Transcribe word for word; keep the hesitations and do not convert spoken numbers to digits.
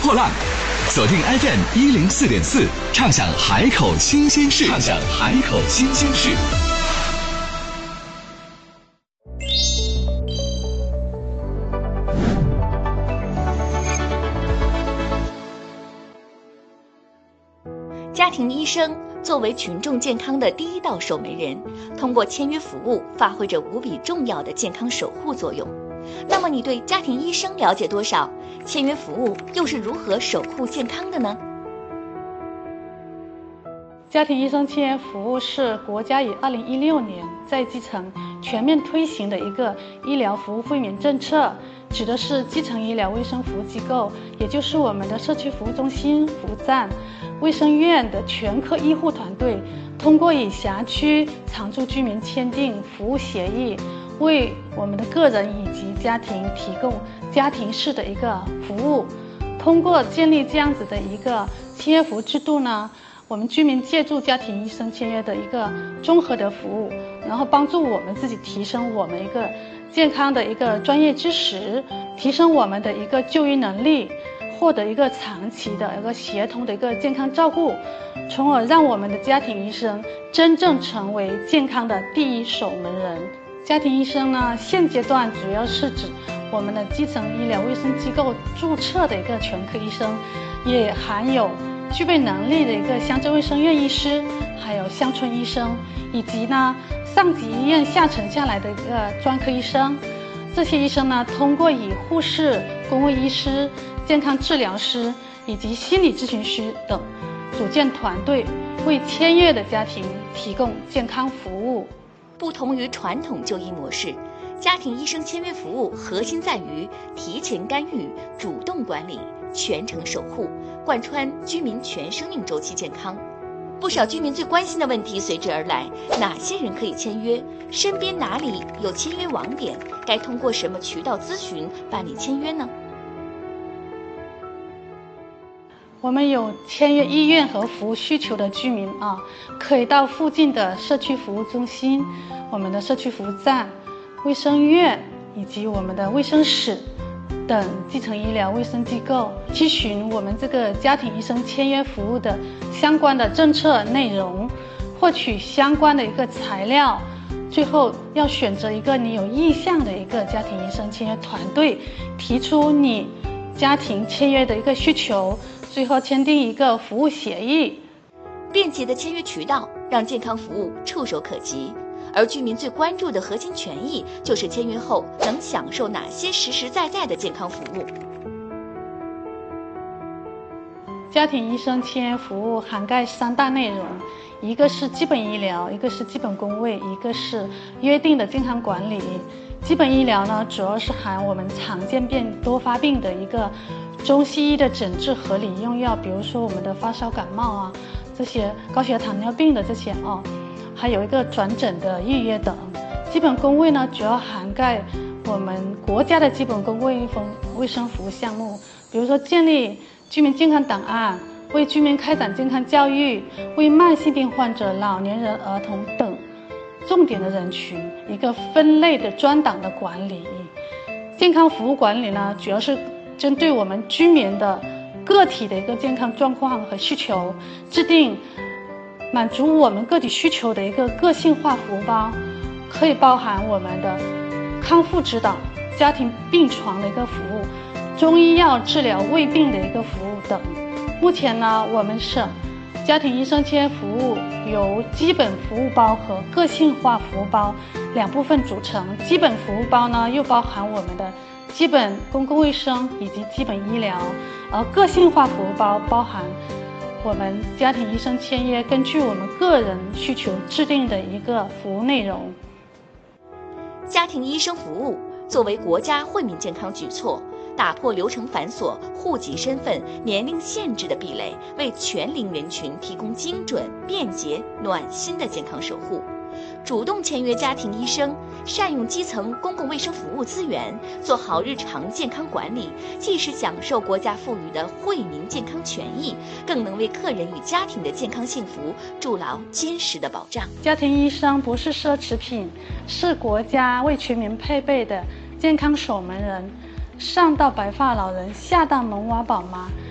破浪。锁定 F M 一零四点四，畅享海口新鲜事，畅享海口新鲜事。 家庭医生作为群众健康的第一道守门人，通过签约服务发挥着无比重要的健康守护作用。那么你对家庭医生了解多少？签约服务又是如何守护健康的呢？ 家庭医生签约服务是国家于二零一六年在基层全面推行的一个医疗服务惠民政策，指的是基层医疗卫生服务机构，也就是我们的社区服务中心、服务站、卫生院的全科医护团队，通过与辖区常住居民签订服务协议，为我们的个人以及家庭提供家庭式的一个服务。通过建立这样子的一个签约服务制度呢，我们居民借助家庭医生签约的一个综合的服务，然后帮助我们自己提升我们一个健康的一个专业知识，提升我们的一个就医能力，获得一个长期的一个协同的一个健康照顾，从而让我们的家庭医生真正成为健康的第一守门人。家庭医生呢，现阶段主要是指我们的基层医疗卫生机构注册的一个全科医生，也含有具备能力的一个乡镇卫生院医师，还有乡村医生，以及呢上级医院下沉下来的一个专科医生。这些医生呢，通过以护士、公卫医师、健康治疗师以及心理咨询师等组建团队，为签约的家庭提供健康服务。 不同于传统就医模式，家庭医生签约服务核心在于提前干预、主动管理、全程守护，贯穿居民全生命周期健康。不少居民最关心的问题随之而来：哪些人可以签约？身边哪里有签约网点？该通过什么渠道咨询办理签约呢？ 我们有签约意愿和服务需求的居民啊，可以到附近的社区服务中心、我们的社区服务站、卫生院以及我们的卫生室等基层医疗卫生机构咨询我们这个家庭医生签约服务的相关的政策内容，获取相关的一个材料，最后要选择一个你有意向的一个家庭医生签约团队，提出你家庭签约的一个需求，最后签订一个服务协议。 便捷的签约渠道让健康服务触手可及，而居民最关注的核心权益就是签约后能享受哪些实实在在的健康服务。 家庭医生签约服务涵盖三大内容，一个是基本医疗，一个是基本公卫，一个是约定的健康管理。基本医疗呢，主要是含我们常见病、多发病的一个中西医的诊治合理用药，比如说我们的发烧、感冒啊，这些高血压、糖尿病的这些啊，还有一个转诊的预约等。基本公卫呢，主要涵盖我们国家的基本公卫卫生服务项目，比如说建立居民健康档案，为居民开展健康教育，为慢性病患者、老年人、儿童等重点的人群一个分类的专档的管理。健康服务管理呢，主要是针对我们居民的个体的一个健康状况和需求，制定满足我们个体需求的一个个性化服务包，可以包含我们的康复指导、家庭病床的一个服务、中医药治疗胃病的一个服务等。目前呢，我们省家庭医生签约服务由基本服务包和个性化服务包两部分组成。基本服务包呢，又包含我们的基本公共卫生以及基本医疗，而个性化服务包包含我们家庭医生签约根据我们个人需求制定的一个服务内容。 家庭医生服务作为国家惠民健康举措，打破流程繁琐、户籍身份、年龄限制的壁垒，为全龄人群提供精准、便捷、暖心的健康守护。主动签约家庭医生，善用基层公共卫生服务资源，做好日常健康管理，既是享受国家赋予的惠民健康权益，更能为客人与家庭的健康幸福筑牢坚实的保障。 家庭医生不是奢侈品，是国家为全民配备的健康守门人。上到白发老人，下到萌娃宝妈，